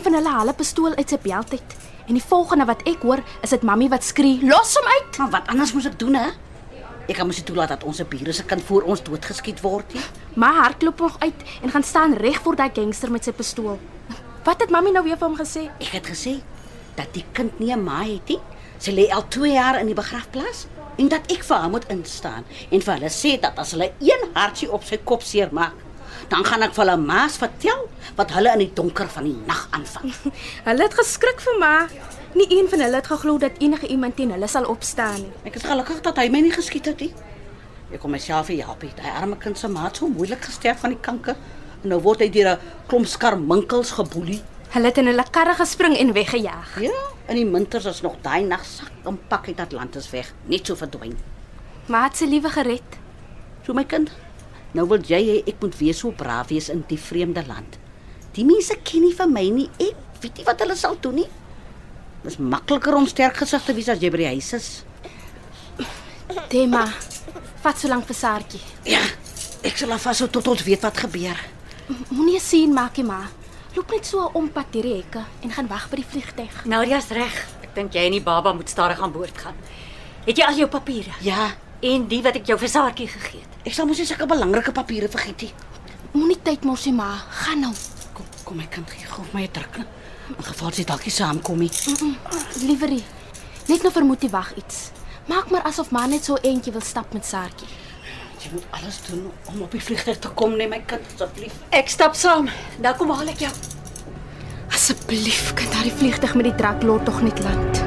van hulle haal 'n pistool uit sy belt uit. En die volgende wat ek hoor, is dit mammie wat skree, "Los hom uit!" Maar wat anders moes ek doen, hè? Ek kan mos nie toelaat dat ons bure se kind voor ons doodgeskiet word nie. Maar hardloop nog uit en gaan staan reg voor daai gangster met sy pistool. Wat het mammie nou weer vir hom gesê? Ek het gesê dat die kind nie 'n ma het nie. Sy lê al 2 jaar in die begrafplaas en dat ek vir haar moet instaan en vir hulle sê dat as hulle een hartjie op sy kop seermaak, dan gaan ek vir hulle maas vertel wat hulle in die donker van die nag aanvang. Hulle het geskrik vir ma. Nie een van hulle het geglo dat enige iemand teen hulle sal opstaan nie. Ek is gelukkig dat hy my nie geskiet het nie. Ek kom myself help. Daai arme kind se maat so moeilik gesterf van die kanker. En nou word hy deur 'n klomp skarminkels geboelie. Hulle het in hulle karre gespring en weggejaag. Ja, en die munters is nog daai nag sak en pak uit Atlantis weg, net so verdwyn. Maar het sy liewe gered. So my kind, nou wil jy hê ek moet weer so braaf wees in die vreemde land. Die mense ken nie van my nie. Ek weet nie wat hulle sal doen nie. Dis makliker om sterk gesig te wees as jy by die huis is. Tema, vat so lank vir Saartjie. Ja, ek sal afhou tot ons weet wat gebeur. Moenie 'n sien maak nie, ma. Loop net so 'n ompad deur die hekke en gaan wag vir die vliegtyg. Nadia's reg. Ek dink jy en die baba moet stadig aan boord gaan. Het jy al jou papiere? Ja, En die wat ek jou vir Saartjie gegee het? ek sal mos nie sulke belangrike papiere vergeet nie. Moenie tyd mors nie, ma. Gaan nou. Kom my kind, gee gou vir my 'n druk. In geval sy dalk nie saamkom nie. Lieverie, net nou vermoed jy wag iets. Maak maar asof ma net so eentjie wil stap met Saartjie. Jy moet alles doen om op die vliegtuig te kom, nee my kind, asseblief. Ek stap saam. Nou kom haal ek jou. Asseblief, kan daardie vliegtyg met die draklot tog net land.